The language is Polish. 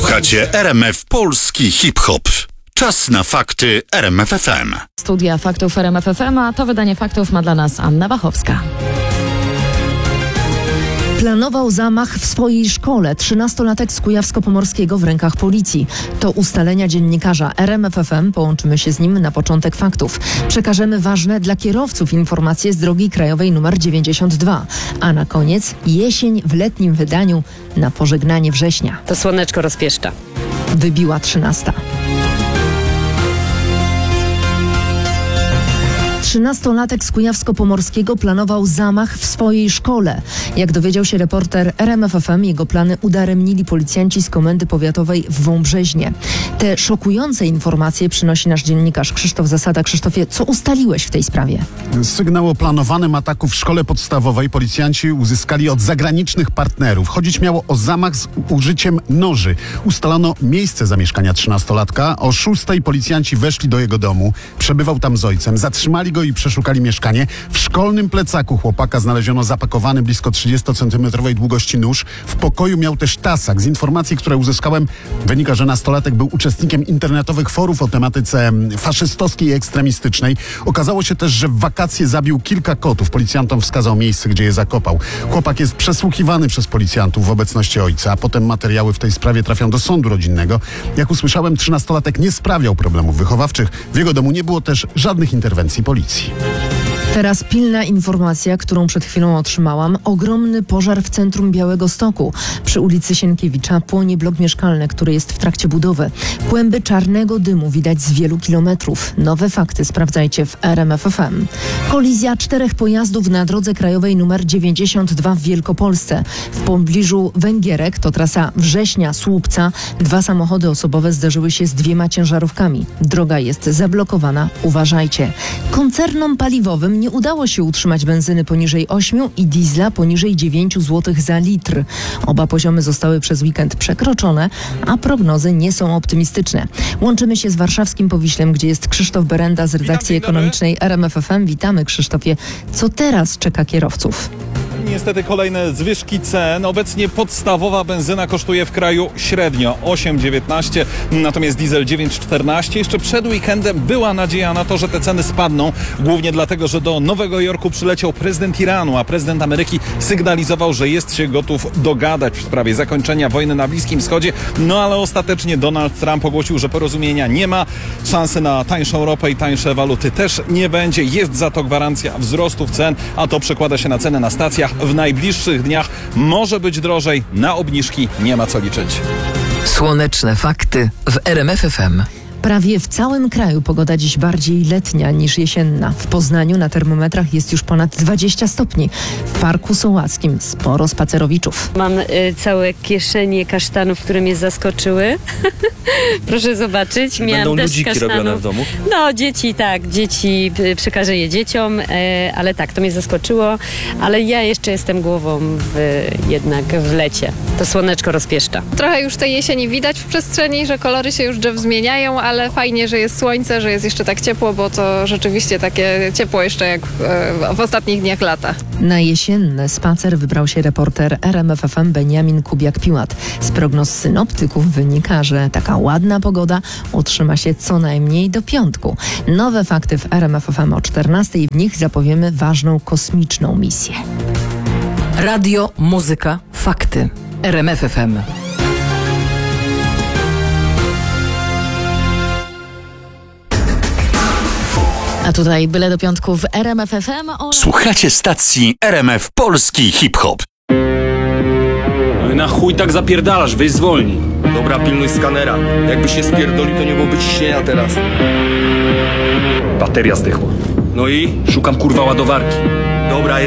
Słuchacie RMF Polski Hip-Hop. Czas na fakty RMF FM. Studia faktów RMF FM, a to wydanie faktów ma dla nas Anna Wachowska. Planował zamach w swojej szkole. 13-latek z Kujawsko-Pomorskiego w rękach policji. To ustalenia dziennikarza RMF FM. Połączymy się z nim na początek faktów. Przekażemy ważne dla kierowców informacje z drogi krajowej nr 92. A na koniec jesień w letnim wydaniu na pożegnanie września. To słoneczko rozpieszcza. Wybiła 13. 13-latek z Kujawsko-Pomorskiego planował zamach w swojej szkole. Jak dowiedział się reporter RMF FM, jego plany udaremnili policjanci z Komendy Powiatowej w Wąbrzeźnie. Te szokujące informacje przynosi nasz dziennikarz Krzysztof Zasada. Krzysztofie, co ustaliłeś w tej sprawie? Sygnał o planowanym ataku w szkole podstawowej policjanci uzyskali od zagranicznych partnerów. Chodzić miało o zamach z użyciem noży. Ustalono miejsce zamieszkania 13-latka. O 6:00 policjanci weszli do jego domu. Przebywał tam z ojcem. Zatrzymali go i przeszukali mieszkanie. W szkolnym plecaku chłopaka znaleziono zapakowany blisko 30-centymetrowej długości nóż. W pokoju miał też tasak. Z informacji, które uzyskałem, wynika, że nastolatek był uczestnikiem internetowych forów o tematyce faszystowskiej i ekstremistycznej. Okazało się też, że w wakacje zabił kilka kotów. Policjantom wskazał miejsce, gdzie je zakopał. Chłopak jest przesłuchiwany przez policjantów w obecności ojca, a potem materiały w tej sprawie trafią do sądu rodzinnego. Jak usłyszałem, 13-latek nie sprawiał problemów wychowawczych. W jego domu nie było też żadnych interwencji policji. Teraz pilna informacja, którą przed chwilą otrzymałam. Ogromny pożar w centrum Białegostoku. Przy ulicy Sienkiewicza płonie blok mieszkalny, który jest w trakcie budowy. Kłęby czarnego dymu widać z wielu kilometrów. Nowe fakty sprawdzajcie w RMF FM. Kolizja 4 pojazdów na drodze krajowej nr 92 w Wielkopolsce. W pobliżu Węgierek, to trasa Września-Słupca, 2 samochody osobowe zderzyły się z 2 ciężarówkami. Droga jest zablokowana. Uważajcie. Koncernom paliwowym nie udało się utrzymać benzyny poniżej 8 i diesla poniżej 9 zł za litr. Oba poziomy zostały przez weekend przekroczone, a prognozy nie są optymistyczne. Łączymy się z warszawskim Powiślem, gdzie jest Krzysztof Berenda z redakcji ekonomicznej RMF FM. Witamy, Krzysztofie. Co teraz czeka kierowców? Niestety kolejne zwyżki cen. Obecnie podstawowa benzyna kosztuje w kraju średnio 8,19, natomiast diesel 9,14. Jeszcze przed weekendem była nadzieja na to, że te ceny spadną, głównie dlatego, że do Nowego Jorku przyleciał prezydent Iranu, a prezydent Ameryki sygnalizował, że jest się gotów dogadać w sprawie zakończenia wojny na Bliskim Wschodzie, no ale ostatecznie Donald Trump ogłosił, że porozumienia nie ma, szansy na tańszą ropę i tańsze waluty też nie będzie, jest za to gwarancja wzrostów cen, a to przekłada się na ceny na stacjach. W najbliższych dniach może być drożej, na obniżki nie ma co liczyć. Słoneczne fakty w RMF FM. Prawie w całym kraju pogoda dziś bardziej letnia niż jesienna. W Poznaniu na termometrach jest już ponad 20 stopni. W Parku Sołackim sporo spacerowiczów. Mam całe kieszenie kasztanów, które mnie zaskoczyły. Proszę zobaczyć. Będą ludziki robione w domu? No, dzieci przekażę je dzieciom, ale tak, to mnie zaskoczyło. Ale ja jeszcze jestem głową jednak w lecie. To słoneczko rozpieszcza. Trochę już tej jesieni widać w przestrzeni, że kolory się już drzew zmieniają, ale fajnie, że jest słońce, że jest jeszcze tak ciepło, bo to rzeczywiście takie ciepło jeszcze jak w ostatnich dniach lata. Na jesienny spacer wybrał się reporter RMF FM Beniamin Kubiak-Piłat. Z prognoz synoptyków wynika, że taka ładna pogoda utrzyma się co najmniej do piątku. Nowe fakty w RMF FM o 14:00. W nich zapowiemy ważną kosmiczną misję. Radio, muzyka, fakty. RMF FM. A tutaj byle do piątku w RMF FM. Słuchacie stacji RMF Polski Hip-Hop. No i na chuj tak zapierdalasz, weź zwolnij. Dobra, pilnuj skanera. Jakby się spierdolił, to nie byłoby ciśnienia teraz. Bateria zdechła. No i? Szukam kurwa ładowarki. Dobra,